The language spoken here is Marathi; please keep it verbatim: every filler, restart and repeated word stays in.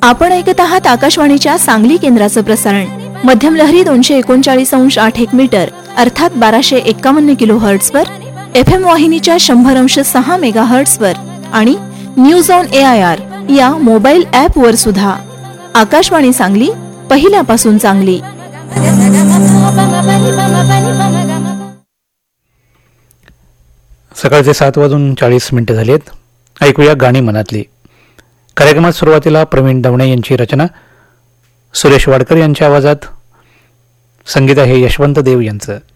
आपण ऐकत आहात आकाशवाणीच्या सांगली केंद्राचं प्रसारण. मध्यम लहरी दोनशे एकोणचाळीस अंश आठ एक मीटर अर्थात बाराशे एक्कावन्न किलो हर्ट्सवर, एफ एम वाहिनीच्या शंभर अंश सहा मेगा हर्ट्सवर आणि news on A I R या मोबाईल ऍप वर सुद्धा. आकाशवाणी सांगली, पहिल्यापासून चांगली. सकाळचे सात वाजून चाळीस मिनिटं झाली आहेत. ऐकूया गाणी मनातली. कार्यक्रमात सुरुवातीला प्रवीण दवणे यांची रचना, सुरेश वाडकर यांच्या आवाजात. संगीत आहे यशवंत देव यांचं.